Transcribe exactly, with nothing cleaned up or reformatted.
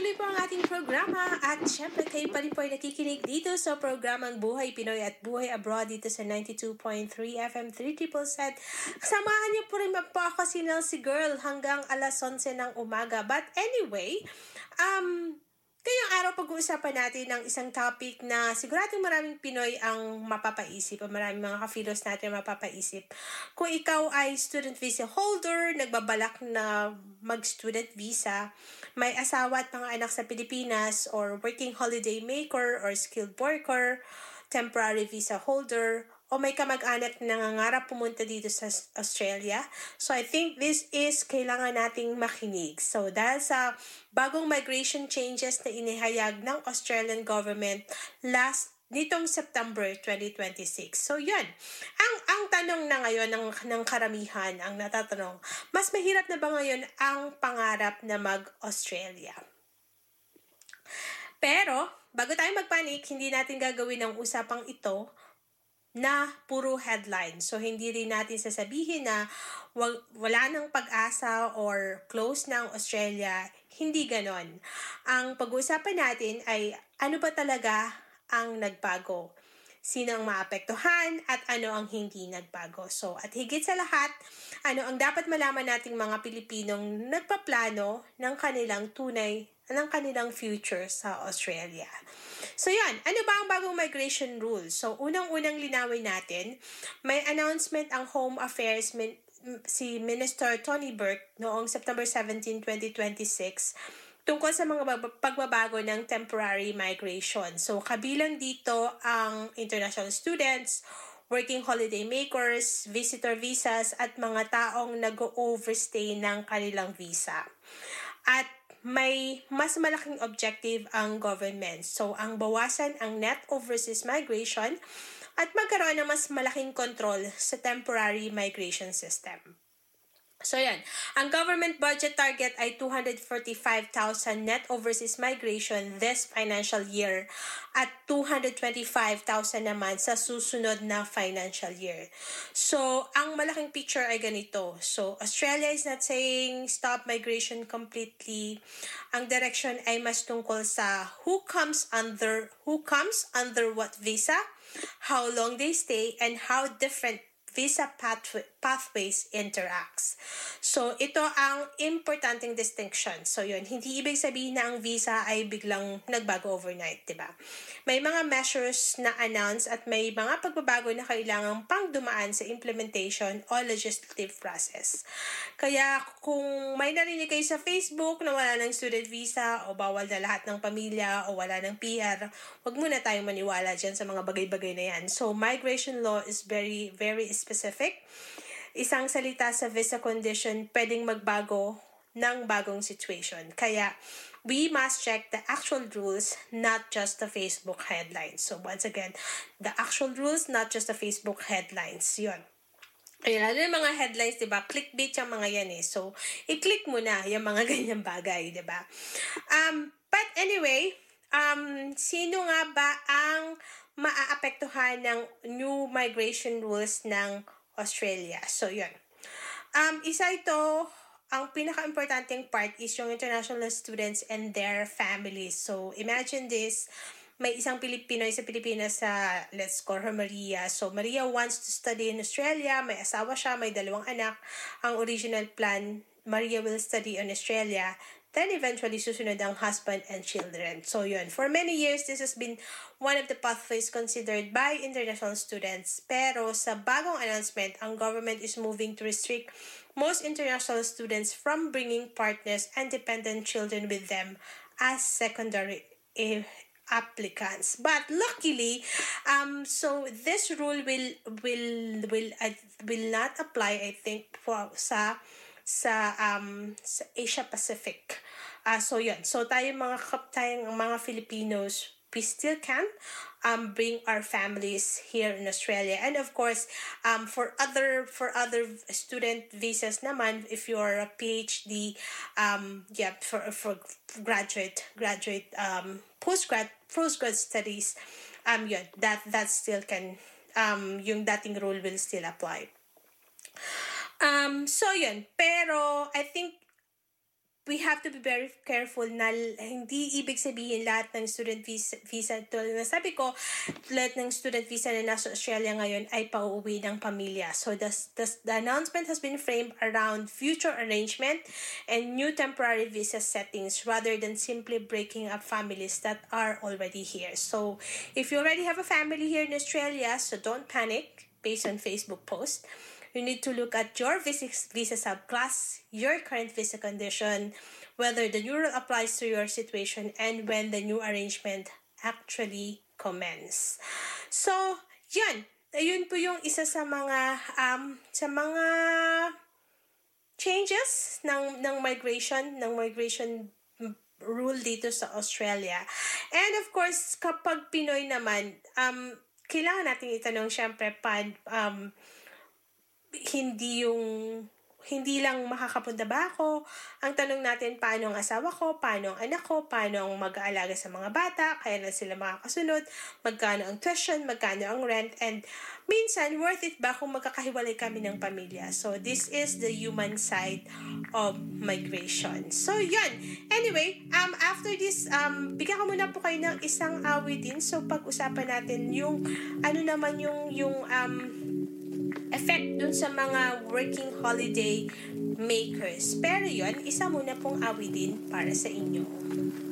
Tuloy-tuloy po ang ating programa at syempre kayo pa rin po ay nakikinig dito sa programang Buhay Pinoy at Buhay Abroad dito sa ninety-two point three F M three triple set. Samahan niyo po rin po ako si Nelsie Girl hanggang alas onse ng umaga. But anyway, um... ngayong araw pag-uusapan natin ng isang topic na siguradong maraming Pinoy ang mapapaisip o maraming mga ka-philos natin ang mapapaisip. Kung ikaw ay student visa holder, nagbabalak na mag-student visa, may asawa at mga anak sa Pilipinas, or working holiday maker or skilled worker, temporary visa holder, o may kamag-anak na nangangarap pumunta dito sa Australia. So I think this is kailangan nating makinig. So dahil sa bagong migration changes na inihayag ng Australian government last nitong September twenty twenty-six. So yun, ang ang tanong na ngayon ng, ng karamihan, ang natatanong, mas mahirap na ba ngayon ang pangarap na mag-Australia? Pero, bago tayo magpanik, hindi natin gagawin ang usapang ito na puro headline. So, hindi rin natin sasabihin na wala nang pag-asa or close na ang Australia. Hindi ganon. Ang pag-uusapan natin ay ano ba talaga ang nagbago? Sino ang maapektuhan at ano ang hindi nagbago? So, at higit sa lahat, ano ang dapat malaman nating mga Pilipinong nagpaplano ng kanilang tunay, ng kanilang future sa Australia. So yan, ano ba ang bagong migration rules? So unang-unang linawin natin, may announcement ang Home Affairs min- si Minister Tony Burke noong September seventeenth, twenty twenty-six tungkol sa mga pagbabago ng temporary migration. So kabilang dito ang international students, working holiday makers, visitor visas at mga taong nag-overstay ng kanilang visa. At may mas malaking objective ang government. So, ang bawasan ang net overseas migration at magkaroon ng mas malaking control sa temporary migration system. So, yan. Ang government budget target ay two hundred forty-five thousand net overseas migration this financial year at two hundred twenty-five thousand naman sa susunod na financial year. So, ang malaking picture ay ganito. So, Australia is not saying stop migration completely. Ang direction ay mas tungkol sa who comes under, who comes under what visa, how long they stay, and how different visa pathway, pathways interacts. So, ito ang importanteng distinction. So, yun, hindi ibig sabihin na ang visa ay biglang nagbago overnight, diba? May mga measures na announce at may mga pagbabago na kailangang pang dumaan sa implementation o legislative process. Kaya, kung may narinig kayo sa Facebook na wala ng student visa o bawal na lahat ng pamilya o wala ng P R, wag muna tayong maniwala dyan sa mga bagay-bagay na yan. So, migration law is very, very specific. Isang salita sa visa condition pwedeng magbago ng bagong situation. Kaya, we must check the actual rules, not just the Facebook headlines. So, once again, the actual rules, not just the Facebook headlines. Yun. Ayun, ano yung mga headlines, diba? Clickbait yung mga yan eh. So, i-click mo na yung mga ganyang bagay, diba? Um, but anyway, um, sino nga ba ang maaapektuhan ng new migration rules ng Australia? So, yun. Um, isa ito, ang pinaka-importanting part is yung international students and their families. So, imagine this, may isang Pilipino sa Pilipinas sa, let's call her Maria. So, Maria wants to study in Australia, may asawa siya, may dalawang anak. Ang original plan, Maria will study in Australia. Then eventually susunod ang husband and children. So yun, for many years, this has been one of the pathways considered by international students. Pero sa bagong announcement, ang government is moving to restrict most international students from bringing partners and dependent children with them as secondary applicants. But luckily, um, so this rule will will will uh, will not apply, I think, for sa sa um sa Asia Pacific. Uh, so yun. So tayo mga tayong mga Filipinos, we still can um bring our families here in Australia. And of course, um for other for other student visas naman, if you're a PhD, um yeah, for for graduate graduate um postgrad postgrad studies, um yun, that that still can um yung dating rule will still apply. Um, so yun, pero I think we have to be very careful na hindi ibig sabihin lahat ng student visa, visa tulad na sabi ko, lahat ng student visa na nasa Australia ngayon ay pauuwi ng pamilya. So the, the, the announcement has been framed around future arrangement and new temporary visa settings rather than simply breaking up families that are already here. So if you already have a family here in Australia, so don't panic based on Facebook post. You need to look at your visa, visa subclass, your current visa condition, whether the new rule applies to your situation, and when the new arrangement actually commence. So, yan. Ayun po yung isa sa mga um sa mga changes ng ng migration, ng migration rule dito sa Australia. And of course, kapag Pinoy naman, um kailangan nating itanong syempre pa um hindi yung hindi lang makakapunta ba ako. Ang tanong natin, paano ang asawa ko, paano ang anak ko, paano ang mag-aalaga sa mga bata, kailan sila makakasunod, magkano ang tuition, magkano ang rent, and minsan, worth it ba kung magkakahiwalay kami ng pamilya? So, this is the human side of migration. So, yun. Anyway, um, after this, um, bigyan ko muna po kayo ng isang awitin. So, pag-usapan natin yung, ano naman yung, yung, um, effect dun sa mga working holiday makers. Pero yon, isa muna pong awitin para sa inyo.